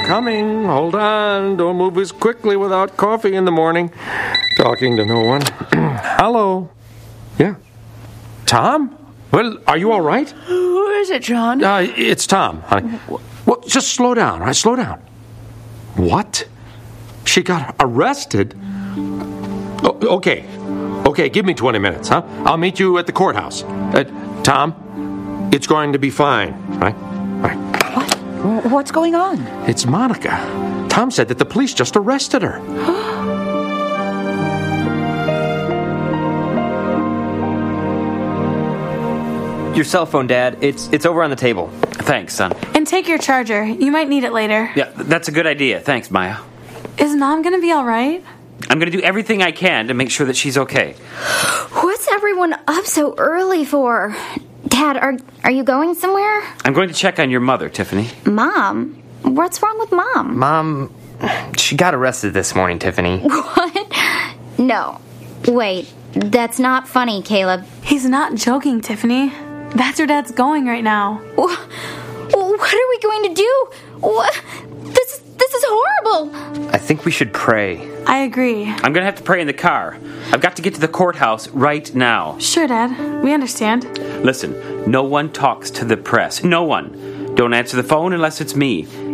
coming. Hold on. Don't move as quickly without coffee in the morning. Talking to no one. Hello. Yeah. Tom? Well, are you all right? Who is it, John? It's Tom, honey. Well, just slow down, all right? Slow down. What? She got arrested? Oh, okay, give me 20 minutes, huh? I'll meet you at the courthouse. Tom, it's going to be fine, right? What? What's going on? It's Monica. Tom said that the police just arrested her. Your cell phone, Dad. It's over on the table. Thanks, son. And take your charger. You might need it later. Yeah, that's a good idea. Thanks, Maya. Is Mom gonna be all right? I'm going to do everything I can to make sure that she's okay. What's everyone up so early for? Dad, are you going somewhere? I'm going to check on your mother, Tiffany. Mom? What's wrong with Mom? Mom, she got arrested this morning, Tiffany. What? No. Wait, that's not funny, Caleb. He's not joking, Tiffany. That's where Dad's going right now. What are we going to do? What? This is horrible. I think we should pray. I agree. I'm going to have to pray in the car. I've got to get to the courthouse right now. Sure, Dad. We understand. Listen, no one talks to the press. No one. Don't answer the phone unless it's me.